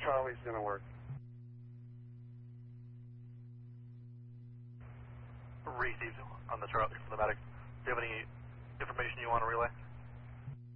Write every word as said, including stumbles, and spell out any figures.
Charlie's going to work. Received on the Charlie from the medic. Do you have any information you want to relay?